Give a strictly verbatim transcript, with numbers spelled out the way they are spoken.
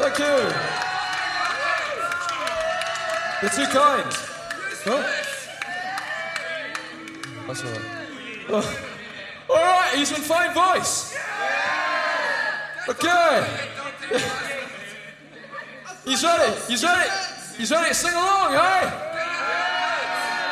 Thank you. You're too kind. Huh? That's all right. Oh. All right, he's in fine voice. Okay. He's ready. He's ready. He's ready to sing along, hey?